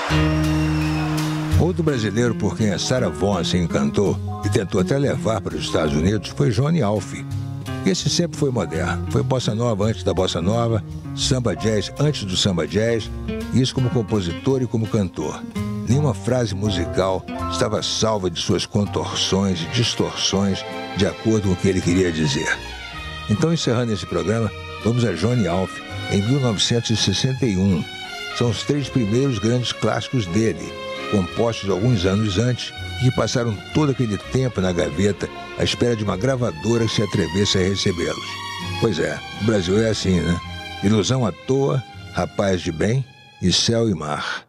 Outro brasileiro por quem a Sarah Vaughan se encantou e tentou até levar para os Estados Unidos foi Johnny Alf. Esse sempre foi moderno. Foi bossa nova antes da bossa nova, samba jazz antes do samba jazz, isso como compositor e como cantor. Nenhuma frase musical estava salva de suas contorções e distorções de acordo com o que ele queria dizer. Então, encerrando esse programa, vamos a Johnny Alf em 1961. São os 3 primeiros grandes clássicos dele, compostos alguns anos antes e que passaram todo aquele tempo na gaveta à espera de uma gravadora que se atrevesse a recebê-los. Pois é, o Brasil é assim, né? Ilusão à toa, Rapaz de Bem e Céu e Mar.